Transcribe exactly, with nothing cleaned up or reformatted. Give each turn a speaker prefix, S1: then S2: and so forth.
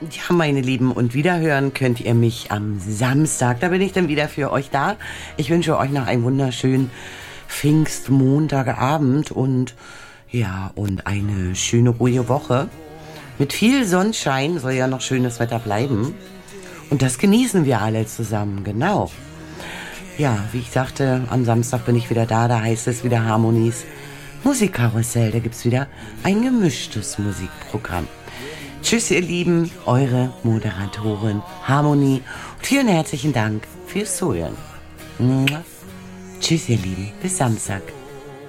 S1: Ja, meine Lieben, und wiederhören könnt ihr mich am Samstag. Da bin ich dann wieder für euch da. Ich wünsche euch noch einen wunderschönen Pfingstmontagabend und ja, und eine schöne, ruhige Woche. Mit viel Sonnenschein soll ja noch schönes Wetter bleiben. Und das genießen wir alle zusammen, genau. Ja, wie ich sagte, am Samstag bin ich wieder da. Da heißt es wieder Harmonies Musikkarussell. Da gibt's wieder ein gemischtes Musikprogramm. Tschüss, ihr Lieben, eure Moderatorin Harmonie. Und vielen herzlichen Dank fürs Zuhören. Tschüss, ihr Lieben, bis Samstag.